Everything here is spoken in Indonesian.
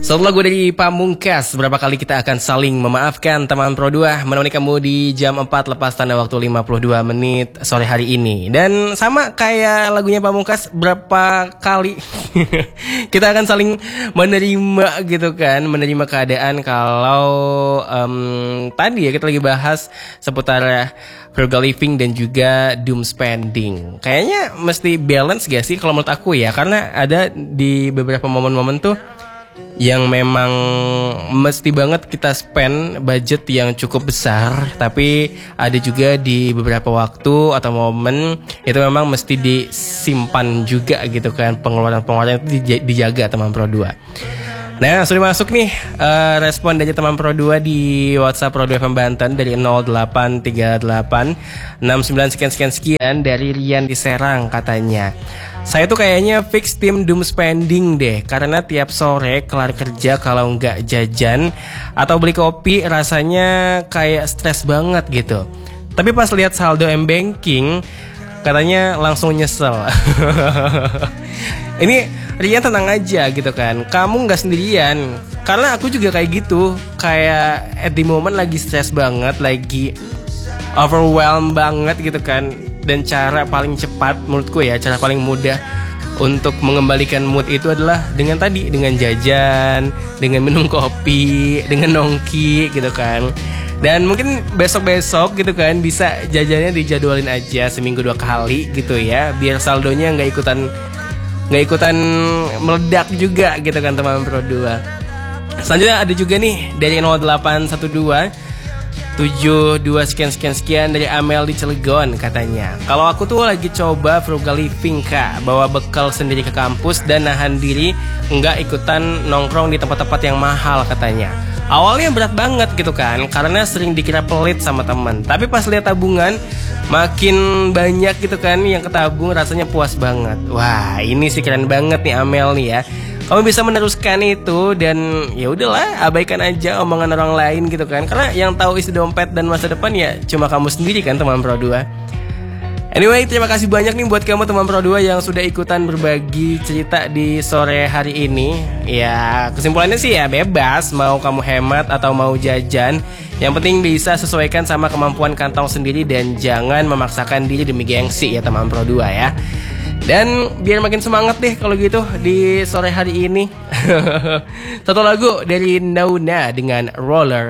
Satu lagu dari Pamungkas. Berapa kali kita akan saling memaafkan teman Pro 2 menemani kamu di jam 4 lepas tanda waktu 52 menit sore hari ini. Dan sama kayak lagunya Pamungkas, berapa kali kita akan saling menerima gitu kan, menerima keadaan kalau tadi ya kita lagi bahas seputar frugal living dan juga doom spending. Kayaknya mesti balance gak sih kalau menurut aku ya, karena ada di beberapa momen-momen tuh yang memang mesti banget kita spend budget yang cukup besar, tapi ada juga di beberapa waktu atau momen itu memang mesti disimpan juga gitu kan, pengeluaran-pengeluaran itu dijaga teman Pro 2. Nah, sudah masuk nih respon dari teman Pro 2 di WhatsApp Pro 2 FM Banten dari 0838 69 sekian dari Rian di Serang. Katanya, saya tuh kayaknya fix tim doom spending deh, karena tiap sore kelar kerja kalau nggak jajan atau beli kopi rasanya kayak stres banget gitu. Tapi pas lihat saldo M-Banking katanya langsung nyesel. Ini Rian tenang aja gitu kan, kamu gak sendirian, karena aku juga kayak gitu. Kayak at the moment lagi stres banget, lagi overwhelmed banget gitu kan. Dan cara paling cepat menurutku ya, cara paling mudah untuk mengembalikan mood itu adalah dengan jajan, dengan minum kopi, dengan nongki gitu kan. Dan mungkin besok-besok gitu kan bisa jajannya dijadwalin aja seminggu 2 kali gitu ya, biar saldonya nggak ikutan meledak juga gitu kan teman Pro 2. Selanjutnya ada juga nih dari 0812 72 sekian dari Amel di Cilegon. Katanya, kalau aku tuh lagi coba frugal living kak, bawa bekal sendiri ke kampus dan nahan diri nggak ikutan nongkrong di tempat-tempat yang mahal. Katanya awalnya berat banget gitu kan, karena sering dikira pelit sama teman. Tapi pas lihat tabungan makin banyak gitu kan yang ketabung, rasanya puas banget. Wah, ini sih keren banget nih Amel nih ya. Kamu bisa meneruskan itu dan ya udahlah, abaikan aja omongan orang lain gitu kan. Karena yang tahu isi dompet dan masa depan ya cuma kamu sendiri kan teman Pro 2. Anyway, terima kasih banyak nih buat kamu teman Pro 2 yang sudah ikutan berbagi cerita di sore hari ini. Ya, kesimpulannya sih ya bebas, mau kamu hemat atau mau jajan, yang penting bisa sesuaikan sama kemampuan kantong sendiri dan jangan memaksakan diri demi gengsi ya teman Pro 2 ya. Dan biar makin semangat deh kalau gitu di sore hari ini. Satu lagu dari Nauna dengan Roller